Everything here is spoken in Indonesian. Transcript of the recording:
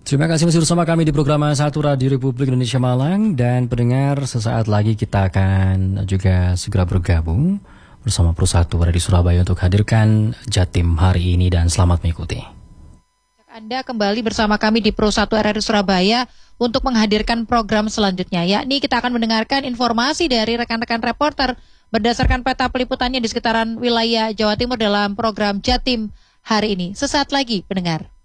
Terima kasih masih bersama kami di program Satu Radio Republik Indonesia Malang. Dan pendengar, sesaat lagi kita akan juga segera bergabung bersama Pro1 Radio Surabaya untuk hadirkan Jatim hari ini, dan selamat mengikuti. Anda kembali bersama kami di Pro1 RRI Surabaya untuk menghadirkan program selanjutnya, yakni kita akan mendengarkan informasi dari rekan-rekan reporter berdasarkan peta peliputannya di sekitaran wilayah Jawa Timur dalam program Jatim hari ini. Sesaat lagi pendengar.